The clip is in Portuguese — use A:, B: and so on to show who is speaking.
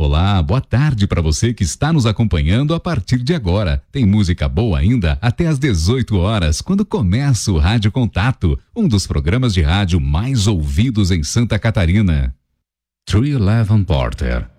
A: Olá, boa tarde para você que está nos acompanhando a partir de agora. Tem música boa ainda até às 18 horas, quando começa o Rádio Contato, um dos programas de rádio mais ouvidos em Santa Catarina. 311 Porter,